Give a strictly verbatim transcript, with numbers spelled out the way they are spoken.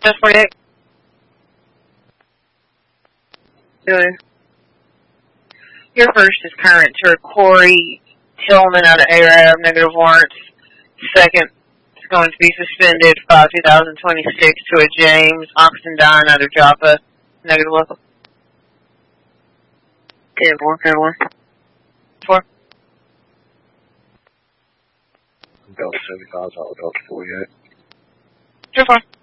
Just forty-eight. Doing. Your first is current to Corey Tillman out of Arab, negative warrants. Second is going to be suspended five two thousand twenty-six to a James Oxendine out of Joppa, negative local. Ten four, ten one. Four. Delta seventy-five, Delta forty-eight. Two four.